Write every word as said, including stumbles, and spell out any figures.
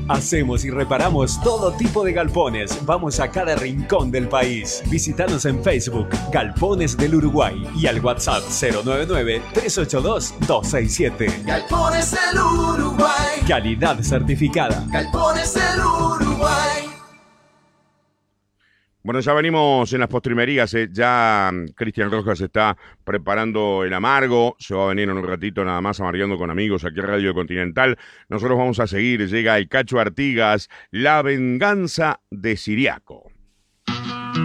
Hacemos y reparamos todo tipo de galpones. Vamos a cada rincón del país. Visítanos en Facebook, Galpones del Uruguay, y al WhatsApp cero nueve nueve, tres ocho dos, dos seis siete. Galpones del Uruguay. Calidad certificada. Galpones del Uruguay. Bueno, ya venimos en las postrimerías, eh. ya Cristian Rojas está preparando el amargo, se va a venir en un ratito nada más amargando con amigos aquí en Radio Continental. Nosotros vamos a seguir, llega el Cacho Artigas, La Venganza de Siriaco.